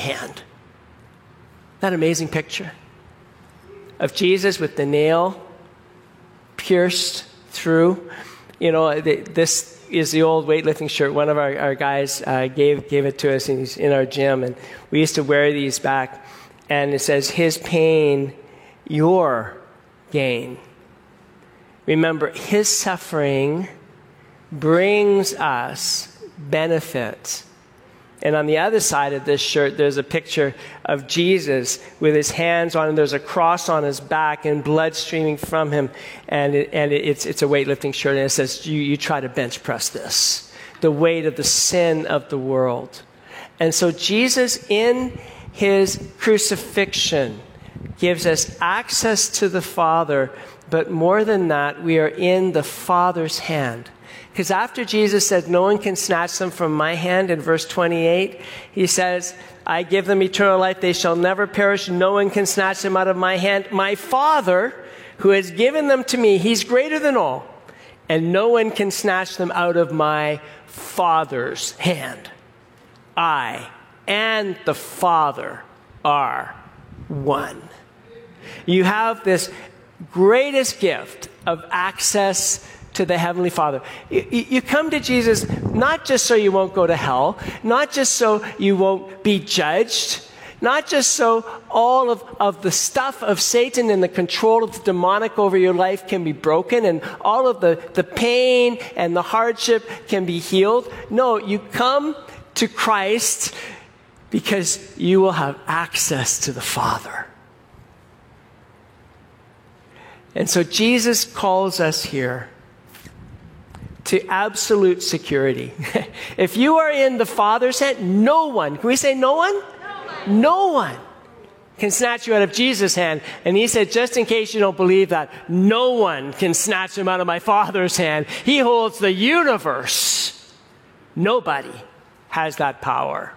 hand. That amazing picture of Jesus with the nail pierced through. You know, this is the old weightlifting shirt. One of our guys gave it to us, and he's in our gym, and we used to wear these back. And it says, his pain, your gain. Remember, his suffering brings us benefit. And on the other side of this shirt, there's a picture of Jesus with his hands on him. There's a cross on his back and blood streaming from him. And it's a weightlifting shirt. And it says, you try to bench press this. The weight of the sin of the world. And so Jesus, in his crucifixion, gives us access to the Father. But more than that, we are in the Father's hand. Because after Jesus said, no one can snatch them from my hand, in verse 28, he says, I give them eternal life. They shall never perish. No one can snatch them out of my hand. My Father, who has given them to me, he's greater than all. And no one can snatch them out of my Father's hand. I and the Father are one. You have this greatest gift of access to the Heavenly Father. You come to Jesus not just so you won't go to hell, not just so you won't be judged, not just so all of the stuff of Satan and the control of the demonic over your life can be broken and all of the pain and the hardship can be healed. No, you come to Christ because you will have access to the Father. And so Jesus calls us here to absolute security. If you are in the Father's hand, no one, can we say no one? No one can snatch you out of Jesus' hand. And he said, just in case you don't believe that, no one can snatch him out of my Father's hand. He holds the universe. Nobody has that power.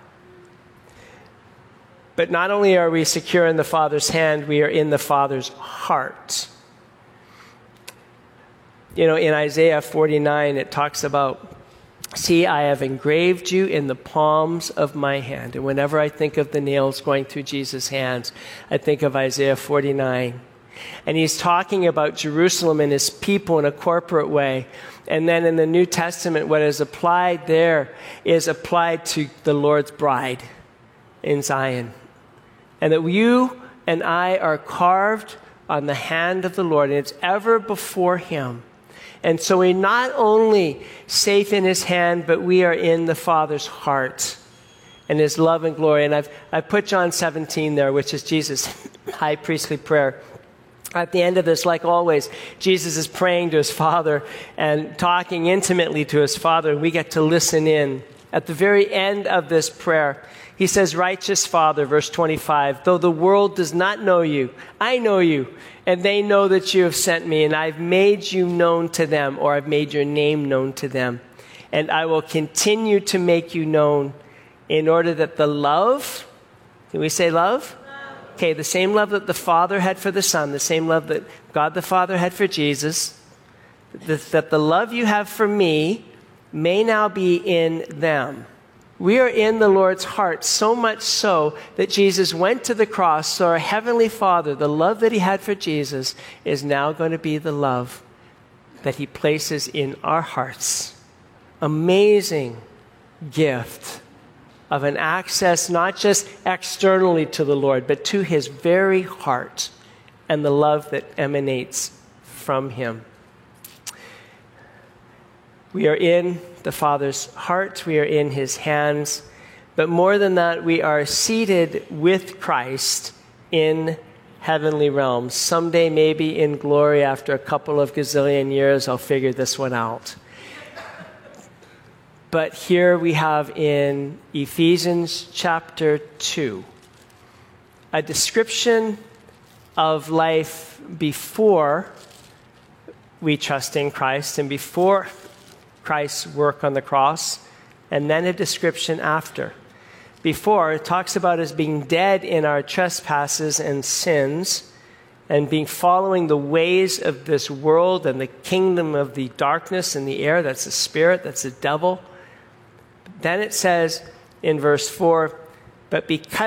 But not only are we secure in the Father's hand, we are in the Father's heart. You know, in Isaiah 49, it talks about, see, I have engraved you in the palms of my hand. And whenever I think of the nails going through Jesus' hands, I think of Isaiah 49. And he's talking about Jerusalem and his people in a corporate way. And then in the New Testament, what is applied there is applied to the Lord's bride in Zion. And that you and I are carved on the hand of the Lord, and it's ever before him. And so we're not only safe in his hand, but we are in the Father's heart and his love and glory. And I've put John 17 there, which is Jesus' high priestly prayer. At the end of this, like always, Jesus is praying to his Father and talking intimately to his Father, and we get to listen in. At the very end of this prayer, he says, righteous Father, verse 25, though the world does not know you, I know you, and they know that you have sent me, and I've made you known to them, or I've made your name known to them. And I will continue to make you known in order that the love, can we say love? Okay, the same love that the Father had for the Son, the same love that God the Father had for Jesus, that the love you have for me may now be in them. We are in the Lord's heart, so much so that Jesus went to the cross, so our Heavenly Father, the love that he had for Jesus, is now going to be the love that he places in our hearts. Amazing gift of an access not just externally to the Lord, but to his very heart and the love that emanates from him. We are in the Father's heart, we are in his hands, but more than that, we are seated with Christ in heavenly realms. Someday, maybe in glory, after a couple of gazillion years, I'll figure this one out. But here we have in Ephesians chapter 2, a description of life before we trust in Christ and before Christ's work on the cross, and then a description after. Before, it talks about us being dead in our trespasses and sins and following the ways of this world and the kingdom of the darkness and the air. That's the spirit, that's the devil. Then it says in verse 4, but because